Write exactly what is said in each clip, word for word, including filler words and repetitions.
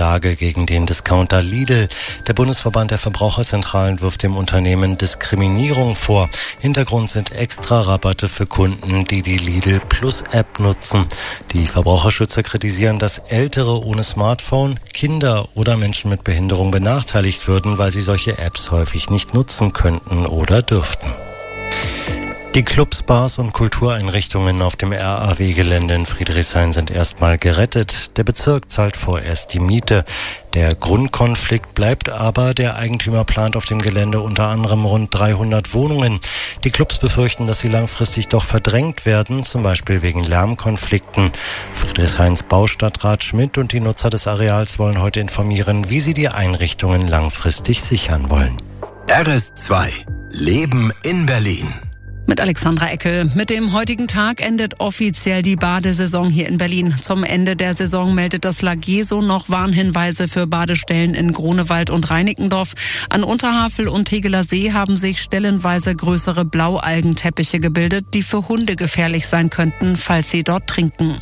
Klage gegen den Discounter Lidl. Der Bundesverband der Verbraucherzentralen wirft dem Unternehmen Diskriminierung vor. Hintergrund sind extra Rabatte für Kunden, die die Lidl Plus App nutzen. Die Verbraucherschützer kritisieren, dass Ältere ohne Smartphone, Kinder oder Menschen mit Behinderung benachteiligt würden, weil sie solche Apps häufig nicht nutzen könnten oder dürften. Die Clubs, Bars und Kultureinrichtungen auf dem R A W-Gelände in Friedrichshain sind erstmal gerettet. Der Bezirk zahlt vorerst die Miete. Der Grundkonflikt bleibt aber, der Eigentümer plant auf dem Gelände unter anderem rund dreihundert Wohnungen. Die Clubs befürchten, dass sie langfristig doch verdrängt werden, zum Beispiel wegen Lärmkonflikten. Friedrichshains Baustadtrat Schmidt und die Nutzer des Areals wollen heute informieren, wie sie die Einrichtungen langfristig sichern wollen. R S zwei Leben in Berlin. Mit Alexandra Eckel. Mit dem heutigen Tag endet offiziell die Badesaison hier in Berlin. Zum Ende der Saison meldet das Lageso noch Warnhinweise für Badestellen in Grunewald und Reinickendorf. An Unterhavel und Tegeler See haben sich stellenweise größere Blaualgenteppiche gebildet, die für Hunde gefährlich sein könnten, falls sie dort trinken.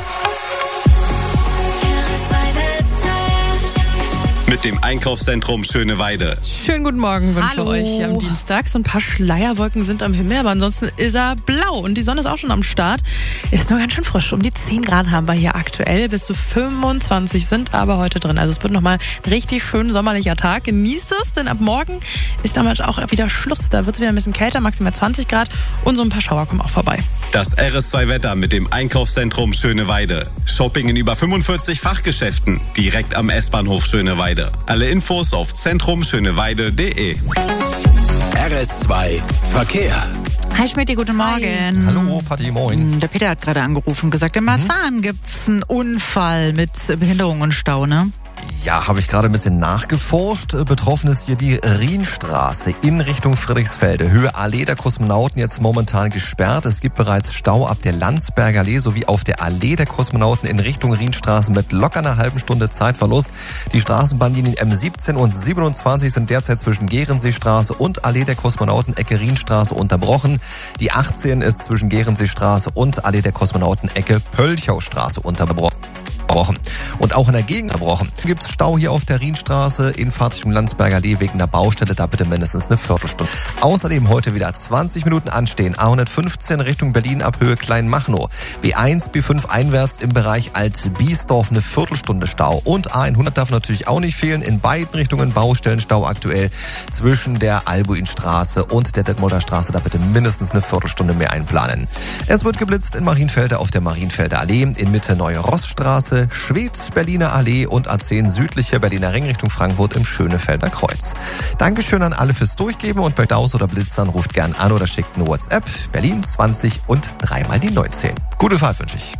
Mit dem Einkaufszentrum Schöneweide. Schönen guten Morgen wünsche Hallo. euch am Dienstag. So ein paar Schleierwolken sind am Himmel, aber ansonsten ist er blau und die Sonne ist auch schon am Start. Ist nur ganz schön frisch. Um die zehn Grad haben wir hier aktuell. Bis zu fünfundzwanzig sind aber heute drin. Also es wird nochmal ein richtig schön sommerlicher Tag. Genießt es, denn ab morgen ist damit auch wieder Schluss. Da wird es wieder ein bisschen kälter, maximal zwanzig Grad und so ein paar Schauer kommen auch vorbei. Das R S zwei Wetter mit dem Einkaufszentrum Schöneweide. Shopping in über fünfundvierzig Fachgeschäften. Direkt am S-Bahnhof Schöneweide. Alle Infos auf zentrum schöneweide punkt de. R S zwei Verkehr. Hi Schmidt, guten Morgen. Hallo, Patti, moin. Der Peter hat gerade angerufen und gesagt, in Marzahn mhm. gibt's einen Unfall mit Behinderung und Stau, ne? Ja, habe ich gerade ein bisschen nachgeforscht. Betroffen ist hier die Rienstraße in Richtung Friedrichsfelde. Höhe Allee der Kosmonauten jetzt momentan gesperrt. Es gibt bereits Stau ab der Landsberger Allee sowie auf der Allee der Kosmonauten in Richtung Rienstraße mit locker einer halben Stunde Zeitverlust. Die Straßenbahnlinien M siebzehn und siebenundzwanzig sind derzeit zwischen Gehrenseestraße und Allee der Kosmonauten Ecke Rienstraße unterbrochen. Die achtzehn ist zwischen Gehrenseestraße und Allee der Kosmonauten Ecke Pölchaustraße unterbrochen. Und auch in der Gegend unterbrochen. Gibt es Stau hier auf der Rienstraße in Fahrtrichtung Landsberger Allee wegen der Baustelle, da bitte mindestens eine Viertelstunde. Außerdem heute wieder zwanzig Minuten anstehen. A hundertfünfzehn Richtung Berlin ab Höhe Kleinmachnow. B eins, B fünf einwärts im Bereich Alt-Biesdorf eine Viertelstunde Stau. Und A hundert darf natürlich auch nicht fehlen. In beiden Richtungen Baustellenstau aktuell zwischen der Albuinstraße und der Detmolder Straße. Da bitte mindestens eine Viertelstunde mehr einplanen. Es wird geblitzt in Marienfelde auf der Marienfelder Allee, in Mitte Neue Rossstraße, Schwedt, Berliner Allee und A zehn südliche Berliner Ring Richtung Frankfurt im Schönefelder Kreuz. Dankeschön an alle fürs Durchgeben und bei Daus oder Blitzern ruft gern an oder schickt eine WhatsApp. Berlin zwanzig und dreimal die neunzehn. Gute Fahrt wünsche ich.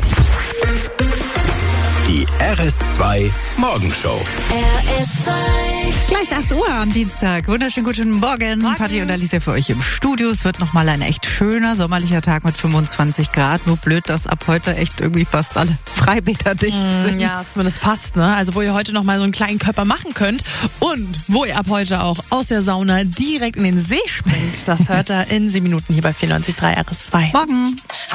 Die R S zwei Morgenshow. R S zwei. Gleich acht Uhr am Dienstag. Wunderschönen guten Morgen. Morgen. Patti und Alicia für euch im Studio. Es wird nochmal ein echt schöner sommerlicher Tag mit fünfundzwanzig Grad. Nur blöd, dass ab heute echt irgendwie fast alle Freibäder dicht sind. Ja, zumindest fast, ne? Also wo ihr heute nochmal so einen kleinen Körper machen könnt und wo ihr ab heute auch aus der Sauna direkt in den See springt. Das hört ihr in sieben Minuten hier bei vierundneunzig Komma drei R S zwei. Morgen.